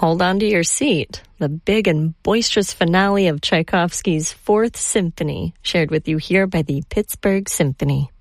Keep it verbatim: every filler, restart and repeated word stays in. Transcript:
Hold on to your seat. The big and boisterous finale of Tchaikovsky's Fourth Symphony, shared with you here by the Pittsburgh Symphony.